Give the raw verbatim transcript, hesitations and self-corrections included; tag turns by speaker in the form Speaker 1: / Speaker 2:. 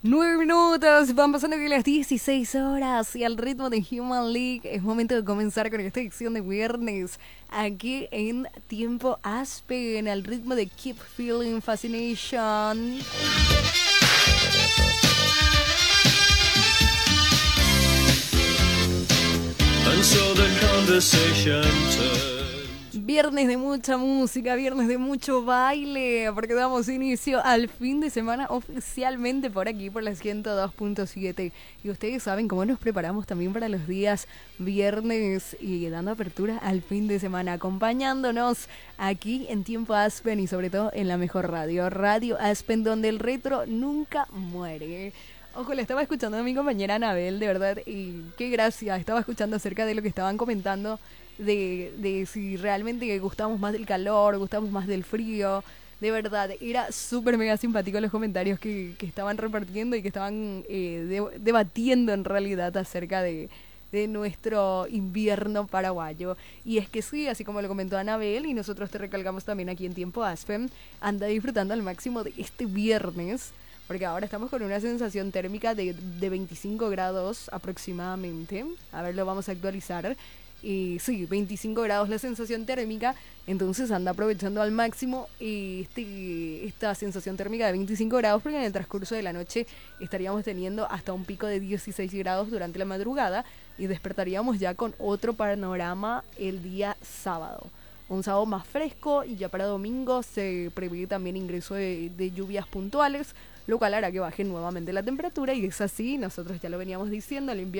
Speaker 1: Nueve minutos, van pasando que las dieciséis horas y al ritmo de Human League es momento de comenzar con esta edición de viernes aquí en Tiempo Aspen al ritmo de Keep Feeling Fascination. And so the conversation turns. Viernes de mucha música, viernes de mucho baile, porque damos inicio al fin de semana oficialmente por aquí, por la ciento dos punto siete. Y ustedes saben cómo nos preparamos también para los días viernes y dando apertura al fin de semana, acompañándonos aquí en Tiempo Aspen y sobre todo en la mejor radio, Radio Aspen, donde el retro nunca muere. Ojo, le estaba escuchando a mi compañera Anabel, de verdad, y qué gracia, estaba escuchando acerca de lo que estaban comentando. De, de si realmente gustamos más del calor, gustamos más del frío. De verdad, era súper mega simpático los comentarios que, que estaban repartiendo y que estaban eh, de, debatiendo en realidad acerca de, de nuestro invierno paraguayo. Y es que sí, así como lo comentó Anabel y nosotros te recalcamos también aquí en Tiempo Aspen, anda disfrutando al máximo de este viernes, porque ahora estamos con una sensación térmica de, de veinticinco grados aproximadamente. A ver, lo vamos a actualizar. Y sí, veinticinco grados la sensación térmica, entonces anda aprovechando al máximo este, esta sensación térmica de veinticinco grados, porque en el transcurso de la noche estaríamos teniendo hasta un pico de dieciséis grados durante la madrugada y despertaríamos ya con otro panorama el día sábado. Un sábado más fresco y ya para domingo se prevé también ingreso de, de lluvias puntuales, lo cual hará que baje nuevamente la temperatura y es así, nosotros ya lo veníamos diciendo, el invierno